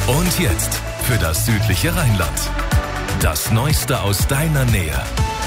Und jetzt für das südliche Rheinland. Das Neueste aus deiner Nähe.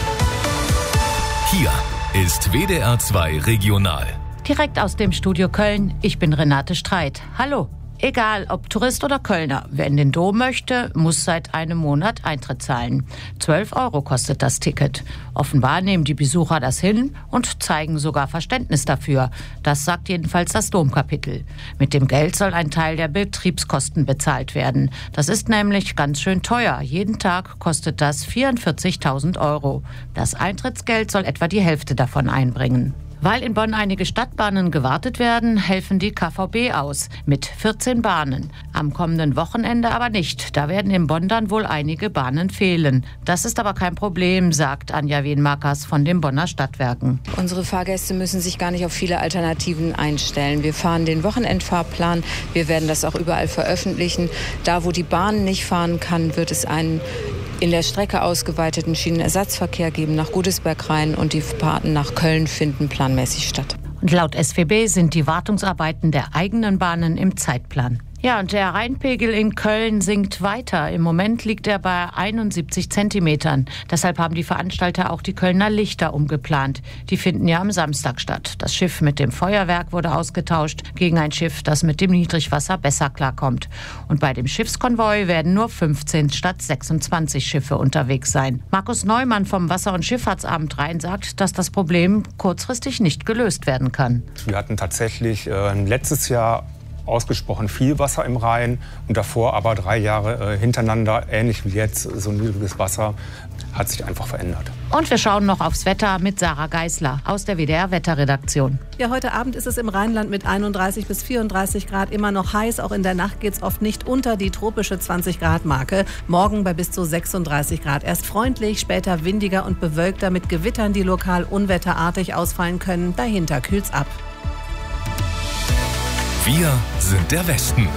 Hier ist WDR 2 Regional. Direkt aus dem Studio Köln, ich bin Renate Streit. Hallo. Egal, ob Tourist oder Kölner, wer in den Dom möchte, muss seit einem Monat Eintritt zahlen. 12 € kostet das Ticket. Offenbar nehmen die Besucher das hin und zeigen sogar Verständnis dafür. Das sagt jedenfalls das Domkapitel. Mit dem Geld soll ein Teil der Betriebskosten bezahlt werden. Das ist nämlich ganz schön teuer. Jeden Tag kostet das 44.000 €. Das Eintrittsgeld soll etwa die Hälfte davon einbringen. Weil in Bonn einige Stadtbahnen gewartet werden, helfen die KVB aus mit 14 Bahnen. Am kommenden Wochenende aber nicht. Da werden in Bonn dann wohl einige Bahnen fehlen. Das ist aber kein Problem, sagt Anja Wenmakers von den Bonner Stadtwerken. Unsere Fahrgäste müssen sich gar nicht auf viele Alternativen einstellen. Wir fahren den Wochenendfahrplan. Wir werden das auch überall veröffentlichen. Da, wo die Bahn nicht fahren kann, wird es einen in der Strecke ausgeweiteten Schienenersatzverkehr geben nach Godesberg rein und die Fahrten nach Köln finden planmäßig statt. Und laut SWB sind die Wartungsarbeiten der eigenen Bahnen im Zeitplan. Ja, und der Rheinpegel in Köln sinkt weiter. Im Moment liegt er bei 71 Zentimetern. Deshalb haben die Veranstalter auch die Kölner Lichter umgeplant. Die finden ja am Samstag statt. Das Schiff mit dem Feuerwerk wurde ausgetauscht gegen ein Schiff, das mit dem Niedrigwasser besser klarkommt. Und bei dem Schiffskonvoi werden nur 15 statt 26 Schiffe unterwegs sein. Markus Neumann vom Wasser- und Schifffahrtsamt Rhein sagt, dass das Problem kurzfristig nicht gelöst werden kann. Wir hatten tatsächlich letztes Jahr ausgesprochen viel Wasser im Rhein und davor aber 3 Jahre hintereinander, ähnlich wie jetzt, so niedriges Wasser, hat sich einfach verändert. Und wir schauen noch aufs Wetter mit Sarah Geisler aus der WDR-Wetterredaktion. Ja, heute Abend ist es im Rheinland mit 31 bis 34 Grad immer noch heiß. Auch in der Nacht geht es oft nicht unter die tropische 20-Grad-Marke. Morgen bei bis zu 36 Grad. Erst freundlich, später windiger und bewölkter mit Gewittern, die lokal unwetterartig ausfallen können. Dahinter kühlt's ab. Wir sind der Westen.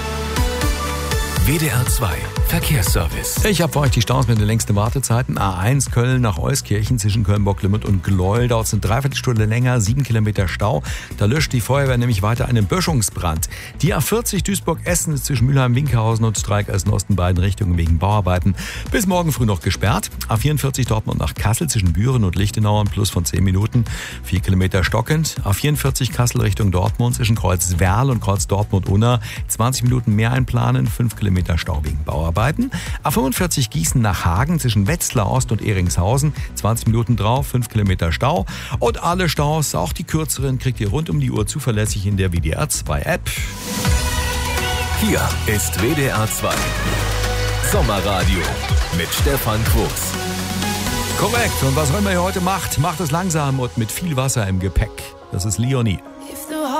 WDR 2 Verkehrsservice. Ich habe für euch die Staus mit den längsten Wartezeiten. A1 Köln nach Euskirchen zwischen Köln-Bocklimit und Gleuel. Dauert es eine Dreiviertelstunde länger, 7 Kilometer Stau. Da löscht die Feuerwehr nämlich weiter einen Böschungsbrand. Die A40 Duisburg-Essen ist zwischen Mülheim-Winkerhausen und Streikeisen-Osten beiden Richtungen wegen Bauarbeiten bis morgen früh noch gesperrt. A44 Dortmund nach Kassel zwischen Büren und Lichtenau ein Plus von 10 Minuten. 4 Kilometer stockend. A44 Kassel Richtung Dortmund zwischen Kreuz-Werl und Kreuz-Dortmund-Unna. 20 Minuten mehr einplanen, 5 Kilometer Stau wegen Bauarbeiten. A45 Gießen nach Hagen zwischen Wetzlar Ost und Ehringshausen. 20 Minuten drauf, 5 Kilometer Stau. Und alle Staus, auch die kürzeren, kriegt ihr rund um die Uhr zuverlässig in der WDR 2 App. Hier ist WDR 2 Sommerradio mit Stefan Quos. Korrekt. Und was auch immer ihr heute macht, macht es langsam und mit viel Wasser im Gepäck. Das ist Leonie.